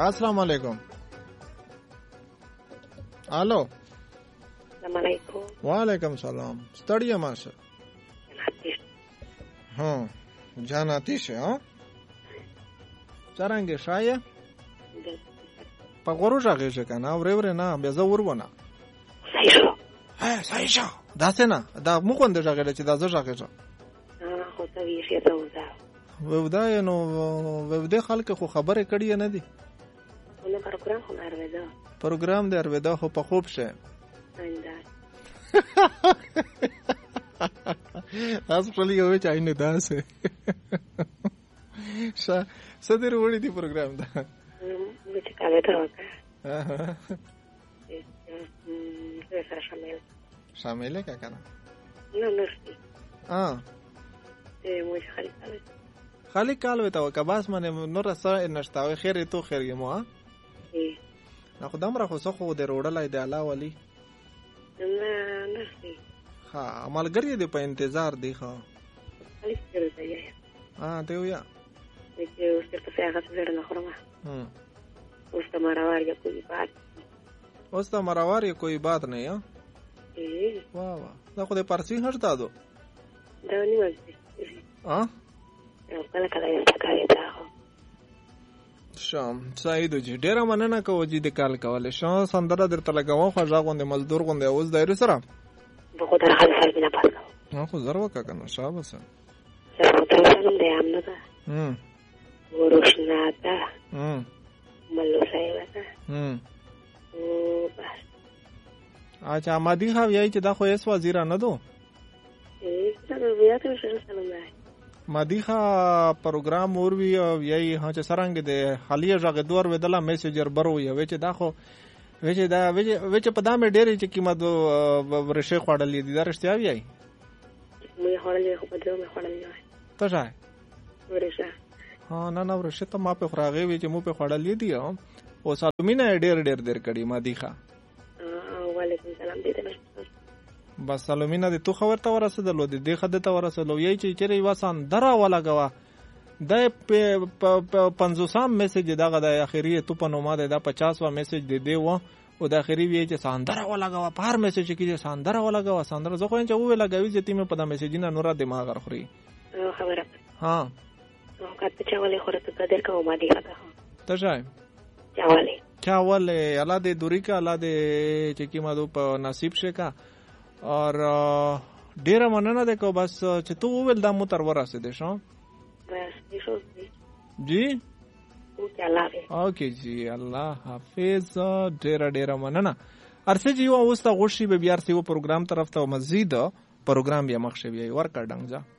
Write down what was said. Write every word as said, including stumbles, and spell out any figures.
السلام علیکم. الو السلام علیکم. وعلیکم سلام. ستړی ماشه. ها جاناتی شه ها څنګه شایه په غورو ژغه کنه اورې ورې نه بیا زه ورونه صحیح شو ها صحیح شو دا څنګه دا مو کوند ژغه چې دا زه ژغه ها خو ته وی شي ته وځه ودا نو ودا خلک خو خبره کړي نه دي نو پروګرام خو ارویدا پروګرام دی ارویدا خو په خوب شه انده تاسو په لګو چې اینه داسه ش صدر وړي دی پروګرام دا نو چې کاله ته وکړه اه سره شامل شامل کا کنه نو نشتی اه ته مو خالي کاله خالي کاله ته وکباس منه نور سره نشته خیر ته خیر یم ها نه خدام را خو څه خو د روړلای دی الله ولی نه نشتی ها عملګری دی په انتظار دی ښا خالي کړو دی ها ته ویا چې اوس ته څه هغه څه نه خورم هم اوس ته مروار یا کوئی بات اوس ته مروار یا کوئی بات نه یا ای واه واه دا خو د پارسی هرتا دو دا نیول ها یو کله کله یې تکایې تا شام سعید جی ډیر مننه کوو چې د کال کوله شو سندره درته لګاو خو ځاغوند مزدور غوند اوس دایره سره بخو در حال سال بنا پاسو نو خو زر وکا کنه شابه سره زه ته سلام دی امنه ده هم ورشنا ده هم ملو سایه ده هم او بس اچھا مادي خو یای چې دا خو اس وزیر نه دو ای څنګه بیا ته شروع سلام دی مادي خو پروګرام اور وی یای ها چې سرنګ دی حالیه ژغه دور ودلا میسجر برو یو چې دا خو وچ دا وچ په دامه ډېرې چې قیمت ورشه خوړلې دي دا رښتیا وی مې خوړلې خو په دې مې خوړلې ته ځای ورشه ها نه نه ورشه ته ما په خوراغې وی چې مو په خوړلې دي او سالمینه ډېر ډېر ډېر کړي مادي ښا وعلیکم سلام دې ته بس سالمینه دې تو خبر ته ورسېدلو دې خدای ته ورسېدلو یی چې چیرې وسان درا ولا غوا د پنځوسم میسج دغه د اخیری تو په نومه د پچاس وا میسج دی دی و او د اخیری وی چې ساندره ولګوا په هر میسج کې چې ساندره ولګوا ساندره زه خو چې و لګوي چې تیمه په د میسجینه نور دماغ غرخري خبره ها نو کته چاولې خورته ته در کوم ما دی راته ته ځای چاولې چاولې الله دې دوری کا الله دې چې کیما دو په نصیب شه کا اور ډیر مننه ده کو بس چې تو ول د مو تر ورسې دې شو بس دیشو جی اوکے اللہ حافظ اوکے جی الله حافظ ډیر ډیر مننه ارسه جی او اوس تا غوشي به بیا ارسه و پروګرام طرف ته مزید پروګرام بیا مخ شوی ورکړ ډنګ